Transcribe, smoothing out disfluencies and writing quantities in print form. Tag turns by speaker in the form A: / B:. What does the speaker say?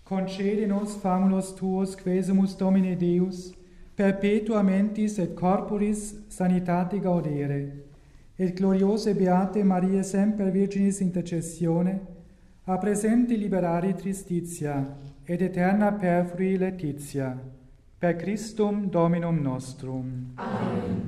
A: concede nos famulos tuos, quesumus Domine Deus, perpetua mentis et corporis sanitate gaudere, et gloriose beate Maria semper Virginis intercessione, a presenti liberari tristitia, et eterna perfrui laetitia, per Christum Dominum nostrum.
B: Amen.